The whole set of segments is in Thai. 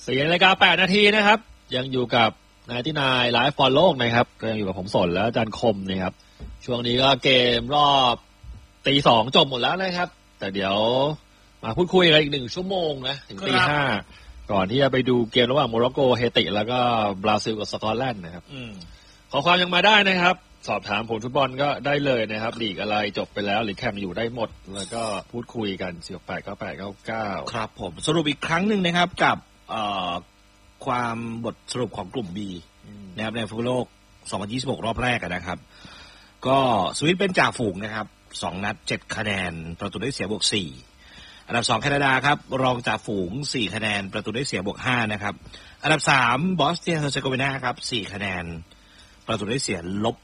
4:08 นะครับยังอยู่กับนายที่นายไลฟ์บอลโลกนะครับก็ยังอยู่กับผมสนและอาจารย์คมนะครับช่วงนี้ก็เกมรอบตีสองจบหมดแล้วนะครับแต่เดี๋ยวมาพูดคุยกันอีก1 ชั่วโมงนะถึงตีห้าก่อนที่จะไปดูเกมระหว่างโมร็อกโกเฮติแล้วก็บราซิลกับสกอตแลนด์นะครับขอความยังมาได้นะครับสอบถามผลฟุตบอลก็ได้เลยนะครับลีกอะไรจบไปแล้วหรือแข่งอยู่ได้หมดแล้วก็พูดคุยกัน4689899 ครับผมสรุปอีกครั้งหนึ่งนะครับกับความบทสรุปของกลุ่ม B นะครับในฟุตบอลโลก2026รอบแรกนะครับก็สวิตเป็นจ่าฝูงนะครับ2 นัด 7 คะแนนประตูได้เสียบวก4อันดับ2แคนาดาครับรองจ่าฝูง4 คะแนนประตูได้เสียบวก5นะครับอันดับ3บอสเนียเฮอร์เซโกวีนาครับ4 คะแนนประตูได้เสีย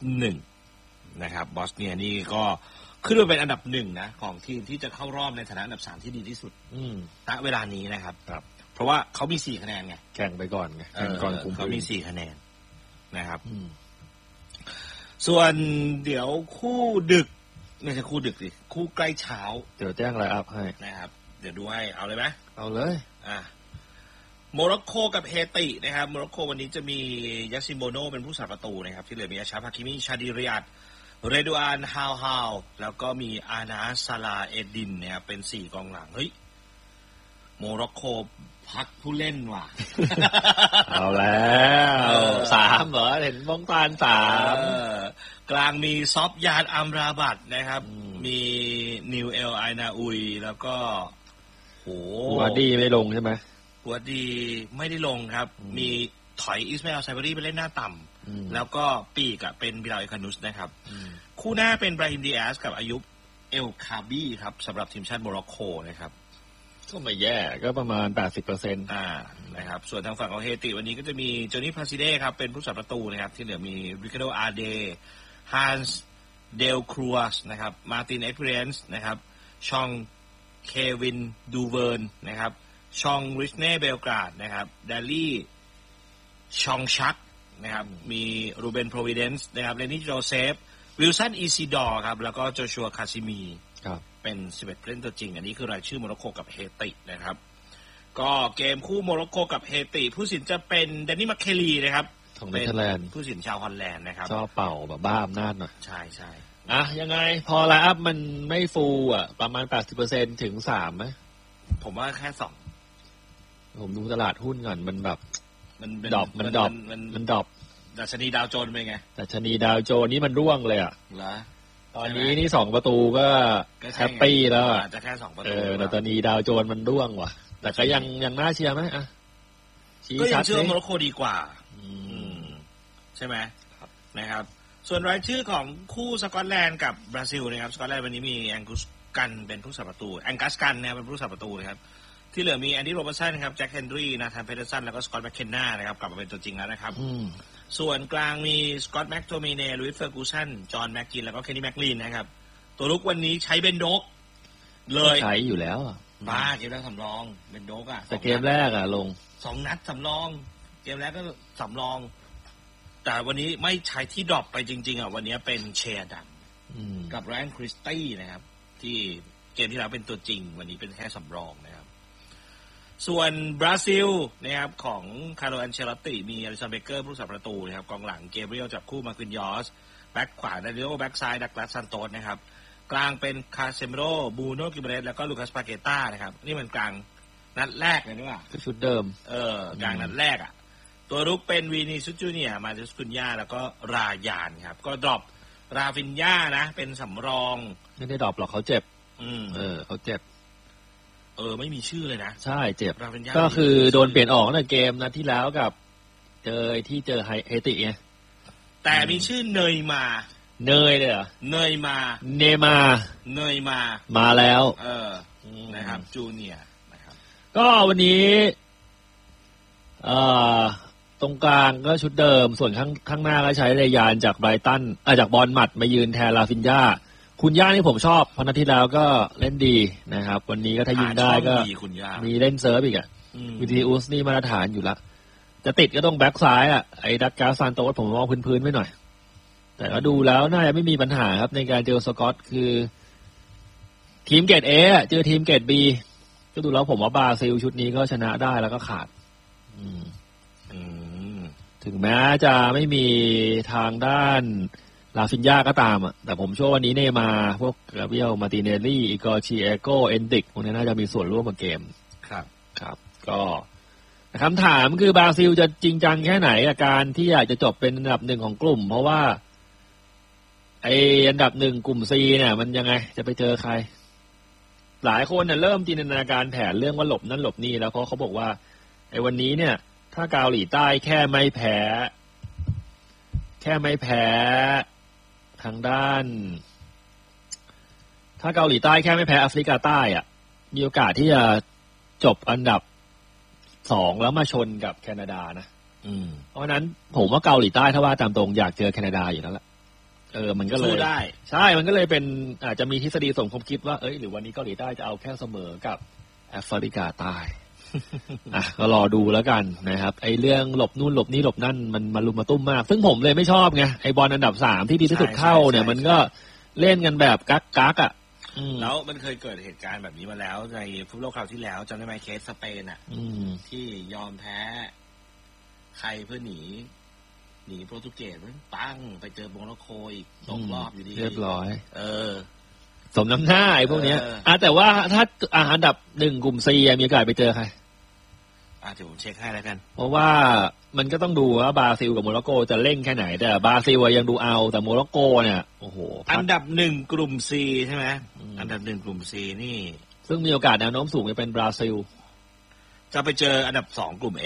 -1นะครับบอสเนียนี่ก็ขึ้นมาเป็นอันดับ1นะของทีมที่จะเข้ารอบในฐานะอันดับ3ที่ดีที่สุดณเวลานี้นะครับเพราะว่าเขามี4 คะแนนไงแข่งไปก่อนไงแข่งก่อนคุมเขามี4 คะแนนนะครับส่วนเดี๋ยวคู่ดึกไม่ใช่คู่ดึกสิคู่ใกล้เช้าเดี๋ยวแจ้งไลน์อัพให้นะครับเดี๋ยวดูให้เอาเลยไหมเอาเลยโมร็อกโกกับเฮตินะครับโมร็อกโกวันนี้จะมียัสซิโมโนเป็นผู้สาประตูนะครับที่เหลือมีอาชาฟาคิมิชาดิริยัตเรดูอานฮาวแล้วก็มีอานาซาลาเอดินนะครับเป็น4 กองหลังเฮ้ยโมร็อกโกพักผู้เล่นว่ะเอาแล้ว3เหรอเห็นบ้องตาล 3กลางมีซอฟยานอัมราบัตนะครับมีนิวเอลไอนาอุยแล้วก็หัวดีไม่ลงใช่ไหมหัวดีไม่ได้ลงครับมีถอยอิสมาเอลไซบารีไปเล่นหน้าต่ำแล้วก็ปีกเป็นบิลาเอคานุสนะครับคู่หน้าเป็นบราฮิมดีแอสกับอายุบเอลคาบีครับสำหรับทีมชาติโมร็อกโกนะครับก็ไม่แย่ก็ประมาณ 80% นะครับส่วนทางฝั่งของเฮติวันนี้ก็จะมีโจนี่พาซิเด้ครับเป็นผู้สาประตูนะครับที่เหลือมีริคาร์โดอาเดฮันส์เดลครัวสนะครับมาร์ตินเอ็กเพรียนส์นะครับชองเควินดูเวิร์นนะครับชองริชเน่เบลกราดนะครับเดลี่ชองชักนะครับมีรูเบนโปรวิเดนซ์นะครับเลนี่โจเซฟวิลสันอีซิดอร์ครับแล้วก็โจชัวคาซิมีเป็น11 ผู้เล่นตัวจริงอันนี้คือรายชื่อโมร็อกโกกับเฮตินะครับก็เกมคู่โมร็อกโกกับเฮติผู้สินจะเป็นแดนนี่มัคเคลีนะครับของเนเธอร์แลนด์ผู้สินชาวฮอลแลนด์นะครับชอบเป่าแบบบ้าอำนาจหน่อยใช่ยังไงพอไลน์อัพมันไม่ฟูประมาณ 80% ถึง3มั้ยผมว่าแค่2 ผมดูตลาดหุ้นก่อนมันแบบมันดรอปดัชนีดาวโจนส์เป็นไงดัชนีดาวโจนส์นี่มันร่วงเลยเหรอตอนนี้นี่2 ประตูก็แฮปปี้แล้วจะแค่2 ประตูแต่ตอนนี้ดาวโจนส์มันร่วงว่ะแต่ก็ยังน่าเชียร์มั้ยก็ยังเชื่อโมร็อกโกดีกว่าใช่ไหมนะครับส่วนรายชื่อของคู่สกอตแลนด์กับบราซิลนะครับสกอตแลนด์วันนี้มีแองกัสกันเป็นผู้สาประตูแองกัสกันเนี่ยเป็นผู้สาประตูนะครับที่เหลือมีแอนดี้โรเบิร์ตสันครับแจ็คเฮนรี่นาธานเพเดอร์สันแล้วก็สกอตต์แมคเคนนานะครับกลับมาเป็นตัวจริงแล้วนะครับส่วนกลางมีสกอตต์แม็กโทมิเน่ลุยส์เฟอร์กูสันจอห์นแม็กกินแล้วก็เคนนี่แม็กลีนนะครับตัวลุกวันนี้ใช้เบนโดกเลยใช้อยู่แล้วบ้าเกมแรกสำรองเบนโดกแต่เกมแรกลง 2 นัดสำรองเกมแรกก็สำรองแต่วันนี้ไม่ใช้ที่ดรอปไปจริงๆวันนี้เป็นเชียร์ดัมกับแรนคริสตี้นะครับที่เกมที่แล้วเป็นตัวจริงวันนี้เป็นแค่สำรองนะครับส่วนบราซิลนะครับของคาร์โล อันเชลอตติมีอลิสันเบเกอร์ผู้สาประตูนะครับกองหลังเกเบรียลจับคู่มาร์คินยอสแบ็คขวาดาริโอแบ็คซ้ายดักลาสซันโตสนะครับกลางเป็นคาเซมิโรบูโนกิเบเรสแล้วก็ลูคัสปาเกต้านะครับนี่มันกลางนัดแรกเลยนี่หว่าชุดเดิมกลางนัดแรกตัวรุกเป็นวีนีซุจูเนียมาติสคุนย่าแล้วก็รายานครับก็ดรอปราฟินญ่านะเป็นสำรองไม่ได้ดรอปหรอกเขาเจ็บเขาเจ็บไม่มีชื่อเลยนะใช่เจ็บก็คือโดนเปลี่ยนออกในเกมนัดที่แล้วกับเจอเฮติไงแต่มีชื่อเนยมาเลยเหรอเนยมามาแล้วนะครับจูเนียร์นะครับก็วันนี้ตรงกลางก็ชุดเดิมส่วนข้างหน้าก็ใช้เรยานจากไบรตันจากบอลมัดมายืนแทนลาฟินญ่าคุณย่านี่ผมชอบพนัดที่แล้วก็เล่นดีนะครับวันนี้ก็ถ้ายิงได้ก็มีเล่นเซิร์ฟอีกวิทีอุสนี่มาตรฐานอยู่ละจะติดก็ต้องแบ็คซ้ายไอ้ดักกาซานโตสผมมองพื้นๆไว้หน่อยแต่ก็ดูแล้วน่าจะไม่มีปัญหาครับในการเจอสกอตคือทีมเกรด A เจอทีมเกรด B ก็ดูแล้วผมว่าบราซิลชุดนี้ก็ชนะได้แล้วก็ขาดถึงแม้จะไม่มีทางด้านลาฟินยาก็ตามอ่ะแต่ผมเชื่อวันนี้เนมาพวกกาเบรียลมาติเนลลี่อีกอร์ชิเอโกเอนดิกพวกนี้น่าจะมีส่วนร่วมกับเกมครับก็คำถามคือบราซิลจะจริงจังแค่ไหนกับการที่อยากจะจบเป็นอันดับหนึ่งของกลุ่มเพราะว่าไออันดับหนึ่งกลุ่ม C เนี่ยมันยังไงจะไปเจอใครหลายคนเนี่ยเริ่มจินตนาการแผนเรื่องว่าหลบนั่นหลบนี่แล้วเพราะเขาบอกว่าไอวันนี้เนี่ยถ้าเกาหลีใต้แค่ไม่แพ้ทางด้านถ้าเกาหลีใต้แค่ไม่แพ้แอฟริกาใต้อ่ะมีโอกาสที่จะจบอันดับ2แล้วมาชนกับแคนาดานะเพราะฉะนั้นผมว่าเกาหลีใต้ถ้าว่าตามตรงอยากเจอแคนาดาอยู่แล้วล่ะมันก็เลยได้ใช่มันก็เลยเป็นอาจจะมีทฤษฎีสมคบคิดว่าหรือวันนี้เกาหลีใต้จะเอาแค่เสมอกับแอฟริกาใต้ ก็รอดูแล้วกันนะครับไอ้เรื่องหลบนู่นหลบนี่หลบนั่นมันมาลุมมาตุ้มมากซึ่งผมเลยไม่ชอบไงไอ้บอลอันดับ3ที่ดีที่สุดเข้าเนี่ยมันก็เล่นกันแบบกักอ่ะแล้วมันเคยเกิดเหตุการณ์แบบนี้มาแล้วในฟุตบอลคราวที่แล้วจำได้ไหมเคสสเปนอ่ะที่ยอมแพ้ใครเพื่อหนีโปรตุเกสปั้งไปเจอโมร็อกโกอีกตกรอบอยู่ดีเรียบร้อยสมน้ำหน้าไอ้พวกเนี้ยแต่ว่าถ้าอันดับ1กลุ่ม C มีโอกาสไปเจอใครเดี๋ยวผมเช็คให้แล้วกันเพราะว่ามันก็ต้องดูว่าบราซิลกับโมร็อกโกจะเร่งแค่ไหนแต่บราซิลยังดูเอาแต่โมร็อกโกเนี่ยโอ้โหอันดับ1กลุ่ม C ใช่ไหมอันดับ1กลุ่ม C นี่ซึ่งมีโอกาสแนวโน้มสูงจะเป็นบราซิลจะไปเจออันดับ2กลุ่ม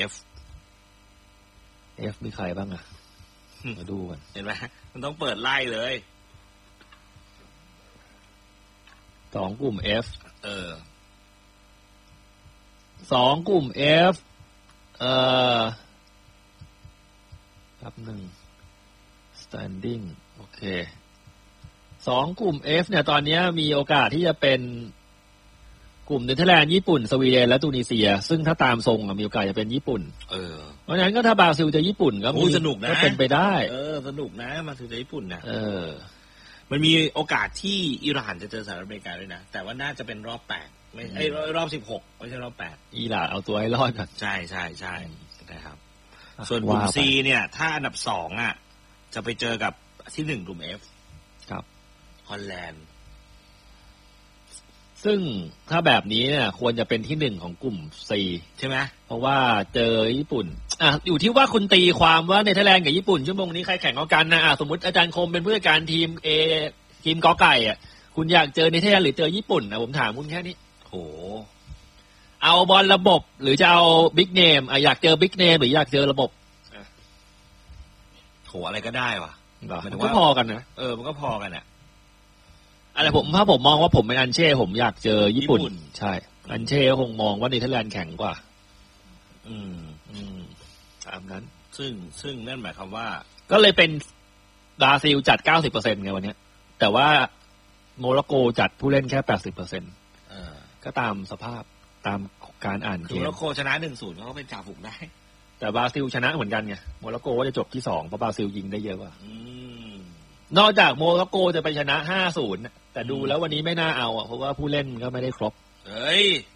F มีใครบ้างอะมาดูกันเห็นไหมมันต้องเปิดไล่เลย 2กลุ่ม F 2กลุ่ม F ครับstanding โอเค2กลุ่ม F เนี่ยตอนนี้มีโอกาสที่จะเป็นกลุ่มเนเธอร์แลนด์ญี่ปุ่นสวีเดนและตูนิเซียซึ่งถ้าตามทรงมีโอกาสจะเป็นญี่ปุ่นเพราะฉะนั้นก็ถ้าบราซิลจะญี่ปุ่นก็สนุกนะก็เป็นไปได้สนุกนะมาถึงจะญี่ปุ่นนะมันมีโอกาสที่อิหร่านจะเจอสหรัฐอเมริกาด้วยนะแต่ว่าน่าจะเป็นรอบ8ไม่รอบ16ไม่ใช่รอบ8 อิหร่านเอาตัวให้รอดก่อนใช่นะครับส่วนกลุ่ม C เนี่ยถ้าอันดับ2จะไปเจอกับที่1กลุ่ม F ครับฮอลแลนด์ซึ่งถ้าแบบนี้เนี่ยควรจะเป็นที่1ของกลุ่ม C ใช่ไหมเพราะว่าเจอญี่ปุ่นอยู่ที่ว่าคุณตีความว่าเนเธอร์แลนด์กับญี่ปุ่นชั่วโมงนี้ใครแข่งกันนะสมมติอาจารย์คมเป็นผู้จัดการทีม A ทีมกอไก่คุณอยากเจอเนเธอร์แลนด์หรือเจอญี่ปุ่นผมถามคุณแค่นี้โหเอาบอลระบบหรือจะเอาบิ๊กเนมอยากเจอบิ๊กเนมหรืออยากเจอระบบโหอะไรก็ได้ว่ะมันก็พอกันนะมันก็พอกันอะไรถ้าผมมองว่าผมเป็นอันเช่ผมอยากเจอญี่ปุ่นใช่อันเช่คงมองว่าเนเธอร์แลนด์แข็งกว่าตามนั้นซึ่งนั่นหมายความว่าก็เลยเป็นบราซิลจัด 90% ไงวันนี้แต่ว่าโมร็อกโกจัดผู้เล่นแค่ 80% ก็ตามสภาพตามการอ่านเกมโมร็อกโกชนะ 1-0 เขาเป็นจ่าฝูงได้แต่บราซิลชนะเหมือนกันไงโมร็อกโกก็จะจบที่2เพราะบราซิลยิงได้เยอะกว่านอกจากโมร็อกโกจะไปชนะ 5-0 แต่ดูแล้ววันนี้ไม่น่าเอาเพราะว่าผู้เล่นก็ไม่ได้ครบเฮ้ย